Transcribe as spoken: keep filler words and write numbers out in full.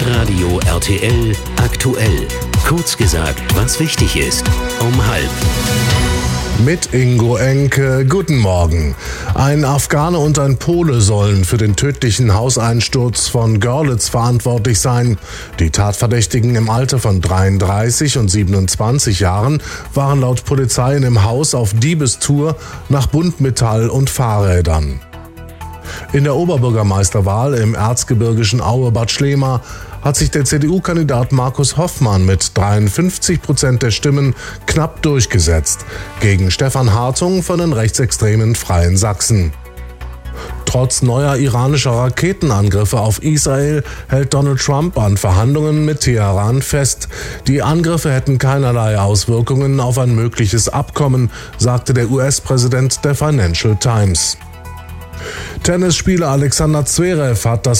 Hitradio R T L aktuell. Kurz gesagt, was wichtig ist. Um halb. Mit Ingo Enke, guten Morgen. Ein Afghane und ein Pole sollen für den tödlichen Hauseinsturz von Görlitz verantwortlich sein. Die Tatverdächtigen im Alter von dreiunddreißig und siebenundzwanzig Jahren waren laut Polizei in dem Haus auf Diebestour nach Buntmetall und Fahrrädern. In der Oberbürgermeisterwahl im erzgebirgischen Aue-Bad Schlema hat sich der C D U-Kandidat Markus Hoffmann mit dreiundfünfzig Prozent der Stimmen knapp durchgesetzt, gegen Stefan Hartung von den rechtsextremen Freien Sachsen. Trotz neuer iranischer Raketenangriffe auf Israel hält Donald Trump an Verhandlungen mit Teheran fest. Die Angriffe hätten keinerlei Auswirkungen auf ein mögliches Abkommen, sagte der U S-Präsident der Financial Times. Tennisspieler Alexander Zverev hat das